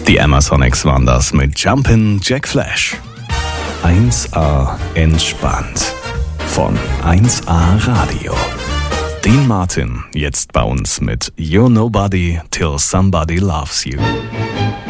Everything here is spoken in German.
Die Amazonics waren das mit Jumpin' Jack Flash. 1A entspannt von 1A Radio. Dean Martin jetzt bei uns mit You're Nobody Till Somebody Loves You.